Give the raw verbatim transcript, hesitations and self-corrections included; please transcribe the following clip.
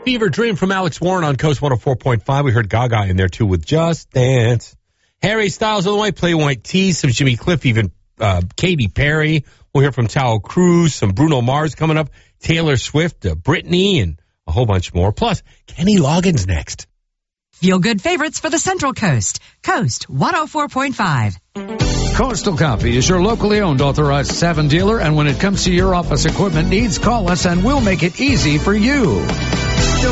Fever Dream from Alex Warren on Coast one oh four point five. We heard Gaga in there, too, with Just Dance. Harry Styles on the way, Play White Tees, some Jimmy Cliff, even uh, Katy Perry. We'll hear from Tao Cruz, some Bruno Mars coming up, Taylor Swift, uh, Britney, and a whole bunch more. Plus, Kenny Loggins next. Feel good favorites for the Central Coast. Coast one oh four point five. Coastal Coffee is your locally owned authorized Savin dealer, and when it comes to your office equipment needs, call us and we'll make it easy for you.